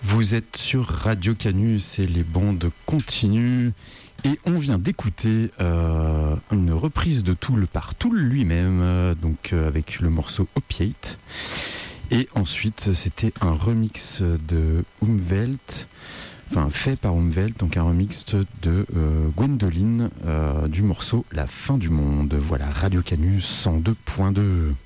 Vous êtes sur Radio Canus et les bandes continuent. Et on vient d'écouter une reprise de Tool par Tool lui-même, donc avec le morceau Opiate. Et ensuite, c'était un remix de Umwelt, enfin fait par Umwelt, donc un remix de Gwendoline du morceau La fin du monde. Voilà, Radio Canus 102.2.